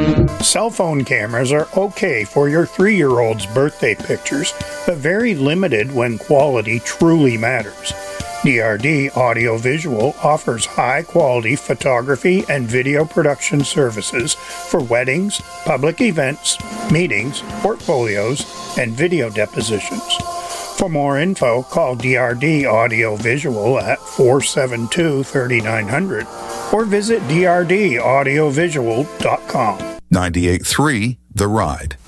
Cell phone cameras are okay for your 3-year-old's birthday pictures, but very limited when quality truly matters. DRD Audiovisual offers high-quality photography and video production services for weddings, public events, meetings, portfolios, and video depositions. For more info, call DRD Audiovisual at 472-3900 or visit drdaudiovisual.com. 98.3 The Ride.